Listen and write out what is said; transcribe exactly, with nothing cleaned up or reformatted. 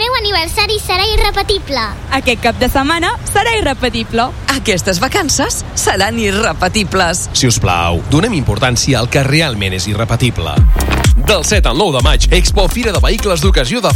meu aniversari serà irrepetible. Aquest cap de setmana serà irrepetible. Aquestes vacances seran irrepetibles. Si us plau, donem importància al que realment és irrepetible. Del set al nou de maig, Expo Fira de Vehicles d'Ocasió de